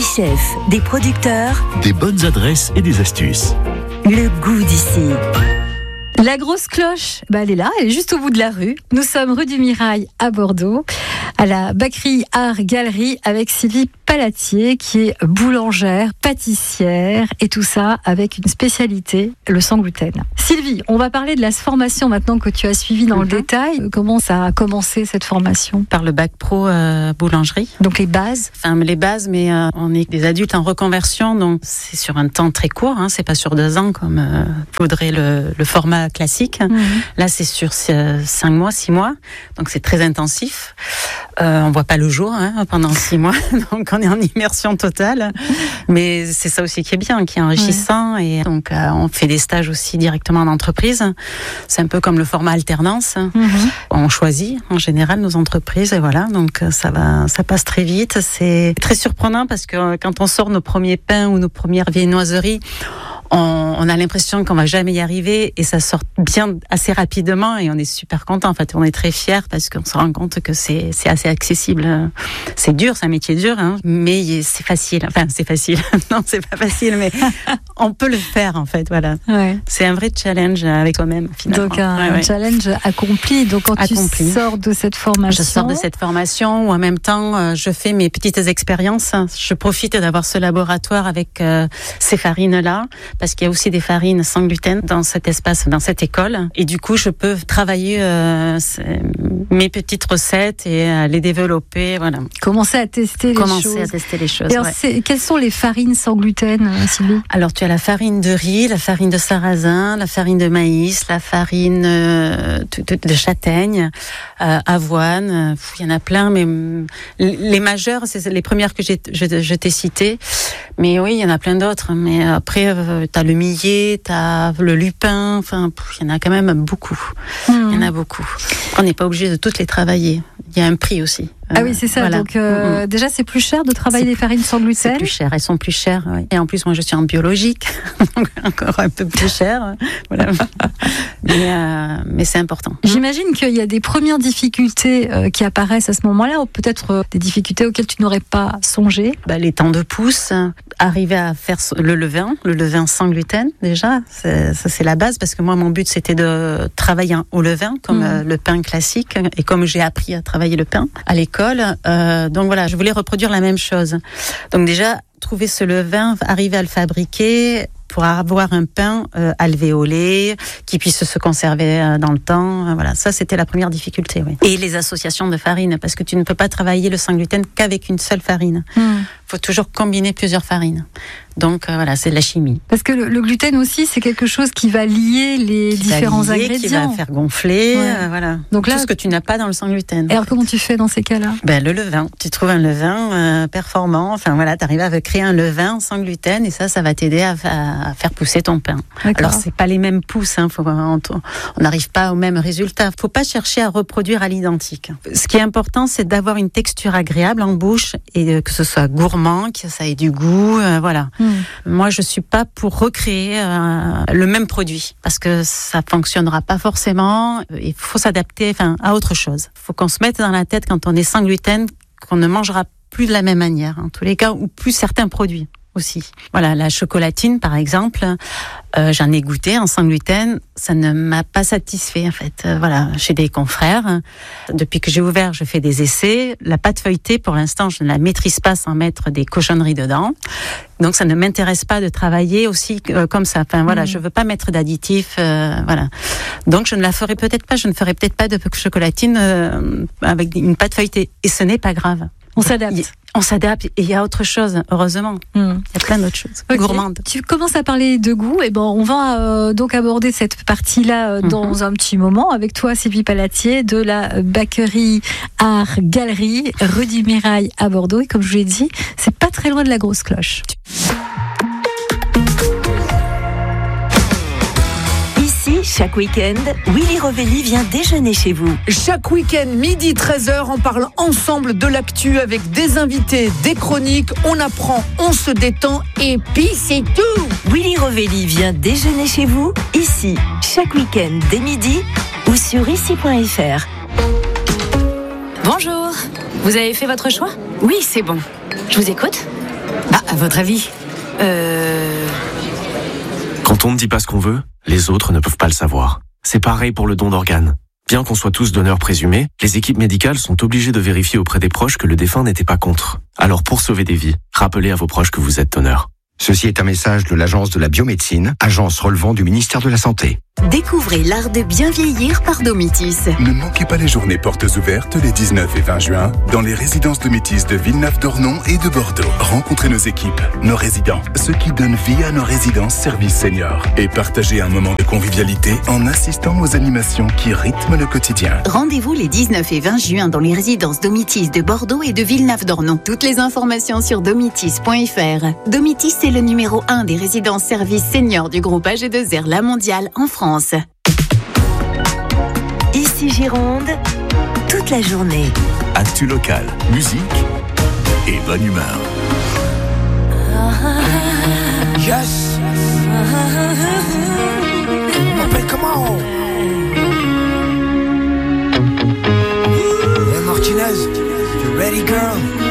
chefs, des producteurs, des bonnes adresses et des astuces. le goût d'ici. La grosse cloche, elle est là, elle est juste au bout de la rue. Nous sommes rue du Mirail à Bordeaux, à la Bacquerie Art Galerie avec Sylvie Palatier qui est boulangère, pâtissière et tout ça avec une spécialité, le sans gluten. Sylvie, on va parler de la formation maintenant que tu as suivie dans le détail. Comment ça a commencé cette formation? Par le bac pro boulangerie. Donc les bases? Enfin les bases, mais on est des adultes en reconversion, donc c'est sur un temps très court, c'est pas sur 2 ans comme faudrait le format classique. Là c'est sur 5 mois, 6 mois, donc c'est très intensif. On voit pas le jour pendant 6 mois, donc on est en immersion totale. Mais c'est ça aussi qui est bien, qui est enrichissant. Et donc on fait des stages aussi directement en entreprise. C'est un peu comme le format alternance. On choisit en général nos entreprises et voilà, donc ça passe très vite. C'est très surprenant parce que quand on sort nos premiers pains ou nos premières viennoiseries, on a l'impression qu'on va jamais y arriver et ça sort bien assez rapidement et on est super content. En fait, on est très fiers parce qu'on se rend compte que c'est assez accessible. C'est dur, c'est un métier dur, mais c'est facile. Enfin, c'est facile. Non, c'est pas facile, mais on peut le faire en fait. Voilà. Ouais. C'est un vrai challenge avec toi-même finalement. Donc un challenge accompli. Donc quand tu sors de cette formation, je sors de cette formation où en même temps je fais mes petites expériences. Je profite d'avoir ce laboratoire avec ces farines là. Parce qu'il y a aussi des farines sans gluten dans cet espace, dans cette école. Et du coup, je peux travailler mes petites recettes et les développer. Voilà. Commencer à tester les choses. Et alors, quelles sont les farines sans gluten, Sylvie? Alors, tu as la farine de riz, la farine de sarrasin, la farine de maïs, la farine de châtaigne, avoine. Il y en a plein, mais les majeures, c'est les premières que je t'ai citées. Mais oui, il y en a plein d'autres. Mais après, t'as le millet, t'as le lupin, enfin, il y en a quand même beaucoup. Il y en a beaucoup. On n'est pas obligé de toutes les travailler. Il y a un prix aussi. Ah oui, c'est ça. Voilà. Donc, déjà, c'est plus cher de travailler des farines sans gluten. C'est plus cher. Elles sont plus chères. Oui. Et en plus, moi, je suis en biologique. Donc, encore un peu plus cher. Voilà. Mais c'est important. J'imagine qu'il y a des premières difficultés qui apparaissent à ce moment-là, ou peut-être des difficultés auxquelles tu n'aurais pas songé. Les temps de pousse, arriver à faire le levain sans gluten, déjà. Ça, c'est la base, parce que moi, mon but, c'était de travailler au levain, comme le pain classique, et comme j'ai appris à travailler le pain à l'école. Donc voilà, je voulais reproduire la même chose. Donc déjà, trouver ce levain, arriver à le fabriquer pour avoir un pain alvéolé, qui puisse se conserver dans le temps. Voilà, ça c'était la première difficulté. Oui. Et les associations de farines, parce que tu ne peux pas travailler le sans gluten qu'avec une seule farine. Il faut toujours combiner plusieurs farines. Donc voilà, c'est de la chimie. Parce que le gluten aussi, c'est quelque chose qui va lier les différents ingrédients. Qui va faire gonfler, voilà. Donc là, tout ce que tu n'as pas dans le sans gluten. Et alors comment tu fais dans ces cas-là? Le levain. Tu trouves un levain performant. Enfin voilà, tu arrives à créer un levain sans gluten et ça va t'aider à faire pousser ton pain. D'accord. Alors c'est pas les mêmes pousses. On n'arrive pas au même résultat. Faut pas chercher à reproduire à l'identique. Ce qui est important, c'est d'avoir une texture agréable en bouche et que ce soit gourmand, que ça ait du goût. Voilà. Moi, je suis pas pour recréer le même produit parce que ça fonctionnera pas forcément. Il faut s'adapter, à autre chose. Il faut qu'on se mette dans la tête quand on est sans gluten qu'on ne mangera plus de la même manière, en tous les cas, ou plus certains produits aussi. Voilà, la chocolatine, par exemple, j'en ai goûté en sans gluten, ça ne m'a pas satisfait, en fait. Voilà, chez des confrères. Depuis que j'ai ouvert, je fais des essais. La pâte feuilletée, pour l'instant, je ne la maîtrise pas sans mettre des cochonneries dedans. Donc, ça ne m'intéresse pas de travailler aussi comme ça. Voilà, je veux pas mettre d'additifs, voilà. Donc, je ne la ferai peut-être pas, je ne ferai peut-être pas de chocolatine avec une pâte feuilletée. Et ce n'est pas grave. On s'adapte. On s'adapte et il y a autre chose, heureusement. Il y a plein d'autres choses gourmandes. Tu commences à parler de goût, et on va donc aborder cette partie-là dans un petit moment avec toi, Sylvie Palatier, de la Bacquerie Art Galerie, rue du Mirail à Bordeaux. Et comme je vous l'ai dit, c'est pas très loin de la grosse cloche. Chaque week-end, Willy Rovelli vient déjeuner chez vous. Chaque week-end, midi 13h, on parle ensemble de l'actu avec des invités, des chroniques, on apprend, on se détend et puis c'est tout. Willy Rovelli vient déjeuner chez vous, ici, chaque week-end dès midi ou sur ici.fr. Bonjour, vous avez fait votre choix? Oui, c'est bon. Je vous écoute. À votre avis Quand on ne dit pas ce qu'on veut, les autres ne peuvent pas le savoir. C'est pareil pour le don d'organes. Bien qu'on soit tous donneurs présumés, les équipes médicales sont obligées de vérifier auprès des proches que le défunt n'était pas contre. Alors pour sauver des vies, rappelez à vos proches que vous êtes donneur. Ceci est un message de l'Agence de la biomédecine, agence relevant du ministère de la Santé. Découvrez l'art de bien vieillir par Domitis. Ne manquez pas les journées portes ouvertes les 19 et 20 juin dans les résidences Domitis de Villeneuve-d'Ornon et de Bordeaux. Rencontrez nos équipes, nos résidents, ceux qui donnent vie à nos résidences services seniors et partagez un moment de convivialité en assistant aux animations qui rythment le quotidien. Rendez-vous les 19 et 20 juin dans les résidences Domitis de Bordeaux et de Villeneuve-d'Ornon. Toutes les informations sur domitis.fr. Domitis est le numéro 1 des résidences services seniors du groupe AG2R La Mondiale en France. Ici Gironde, toute la journée. Actu local, musique et bonne humeur. Yes. Open, come on. Hey Martinez, you ready, girl?